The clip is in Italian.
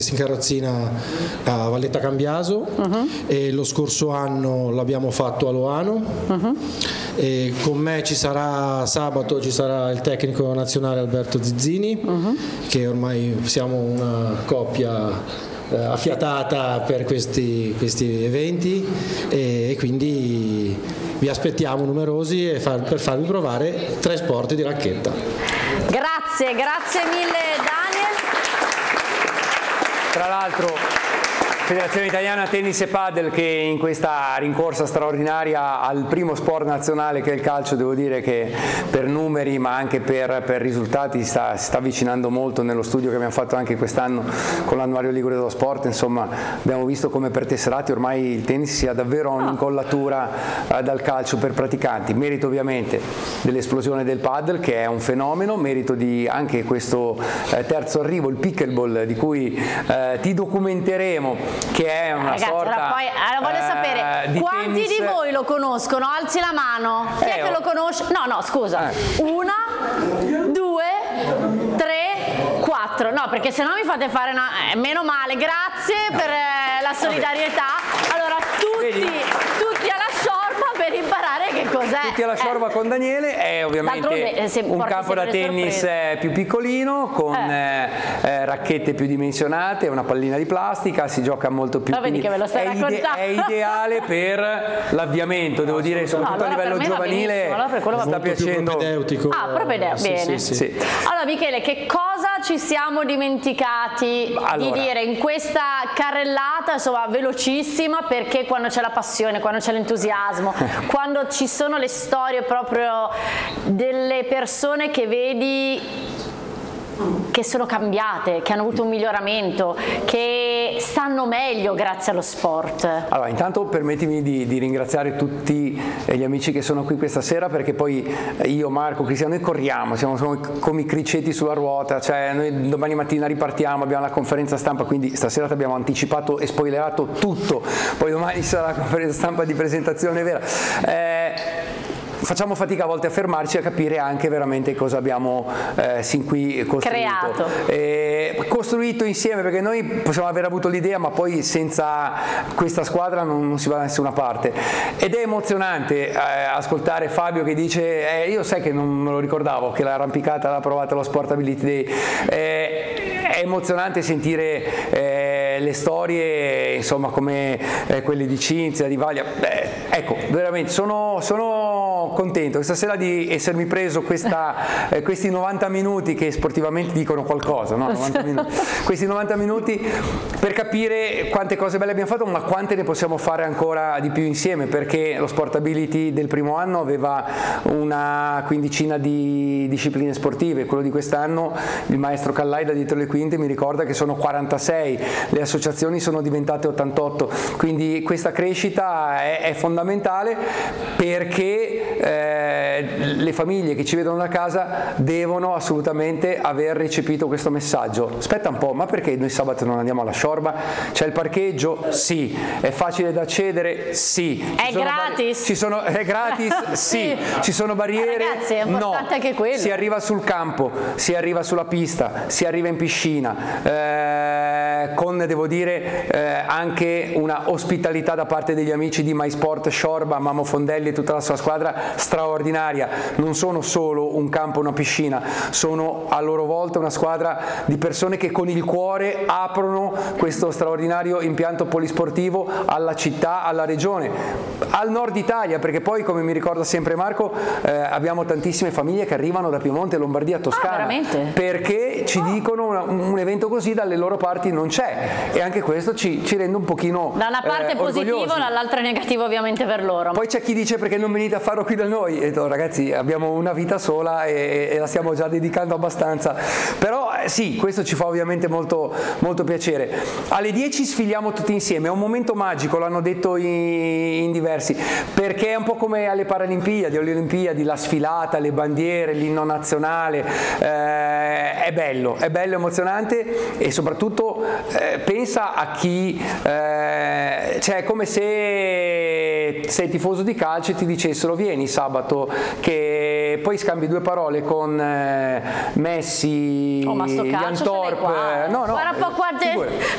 in carrozzina a Valletta Cambiaso e lo scorso anno l'abbiamo fatto a Loano. E con me sabato ci sarà il tecnico nazionale Alberto Zizzini, che ormai siamo una coppia affiatata per questi eventi, e quindi vi aspettiamo numerosi per farvi provare 3 sport di racchetta. Grazie mille Daniel. Tra l'altro Federazione Italiana Tennis e Padel, che in questa rincorsa straordinaria al primo sport nazionale che è il calcio, devo dire che per numeri ma anche per risultati si sta avvicinando molto. Nello studio che abbiamo fatto anche quest'anno con l'annuario Ligure dello Sport, insomma, abbiamo visto come per tesserati ormai il tennis sia davvero un'incollatura dal calcio per praticanti. Merito ovviamente dell'esplosione del padel, che è un fenomeno, merito di anche questo terzo arrivo, il pickleball, di cui ti documenteremo, che è una sorta voglio sapere quanti di voi lo conoscono, alzi la mano. Chi è che lo conosce? No, scusa. 1, 2, 3, 4. No, perché se no mi fate fare meno male. Grazie per la solidarietà. Allora tutti alla Sciorba per imparare che cos'è. Tutti alla Sciorba con Daniele. È ovviamente un campo da tennis più piccolino, con racchette più dimensionate, una pallina di plastica, si gioca molto più. Vedi che ve lo stai raccontando. È ideale per l'avviamento, devo dire, soprattutto a livello giovanile. Sta piacendo. Propedeutico. Bene. Sì. Allora Michele, che cosa ci siamo dimenticati di dire in questa carrellata, insomma, velocissima, perché quando c'è la passione, quando c'è l'entusiasmo, quando ci sono le storie proprio delle persone che vedi che sono cambiate, che hanno avuto un miglioramento, che stanno meglio grazie allo sport. Allora, intanto permettimi di ringraziare tutti gli amici che sono qui questa sera, perché poi io, Marco, Cristiano, noi corriamo, siamo come i criceti sulla ruota, cioè noi domani mattina ripartiamo, abbiamo la conferenza stampa, quindi stasera ti abbiamo anticipato e spoilerato tutto, poi domani sarà la conferenza stampa di presentazione vera. Facciamo fatica a volte a fermarci, a capire anche veramente cosa abbiamo sin qui costruito insieme, perché noi possiamo aver avuto l'idea, ma poi senza questa squadra non si va da nessuna parte. Ed è emozionante ascoltare Fabio che dice io sai che non me lo ricordavo che l'arrampicata l'ha provata allo Sportability Day. È emozionante sentire le storie, insomma, come quelle di Cinzia, di Vaglia. Ecco, veramente sono contento questa sera di essermi preso questi 90 minuti che sportivamente dicono qualcosa, no? 90 minuti. Questi 90 minuti per capire quante cose belle abbiamo fatto, ma quante ne possiamo fare ancora di più insieme, perché lo Sportability del primo anno aveva una quindicina di discipline sportive, quello di quest'anno il maestro Callai da dietro le quinte mi ricorda che sono 46, le associazioni sono diventate 88, quindi questa crescita è fondamentale, perché le famiglie che ci vedono da casa devono assolutamente aver recepito questo messaggio. Aspetta un po', ma perché noi sabato non andiamo alla Sciorba? C'è il parcheggio? Sì. È facile da accedere? Sì. È gratis? È gratis? Sì. Ci sono barriere? Ragazzi, è importante no. Anche quello. Si arriva sul campo, si arriva sulla pista, si arriva in piscina, con, devo dire, anche una ospitalità da parte degli amici di MySport Sciorba, Mamo Fondelli e tutta la sua squadra straordinaria. Non sono solo un campo, una piscina, sono a loro volta una squadra di persone che con il cuore aprono questo straordinario impianto polisportivo alla città, alla regione, al nord Italia, perché poi, come mi ricorda sempre Marco, abbiamo tantissime famiglie che arrivano da Piemonte, Lombardia, Toscana, perché ci dicono un evento così dalle loro parti non c'è, e anche questo ci rende un pochino da una parte positivo, dall'altra è negativo ovviamente per loro. Poi c'è chi dice perché non venite a farlo qui da noi, e no, ragazzi, abbiamo una vita sola e la stiamo già dedicando abbastanza, però sì, questo ci fa ovviamente molto, molto piacere. Alle 10 sfiliamo tutti insieme, è un momento magico, l'hanno detto in diversi, perché è un po' come alle Paralimpiadi, alle Olimpiadi, la sfilata, le bandiere, l'inno nazionale, è bello, emozionante, e soprattutto pensa a chi, cioè è come se sei tifoso di calcio e ti dicessero vieni sabato, che poi scambi due parole con Messi, ma sto Jan calcio Torp, guarda un po'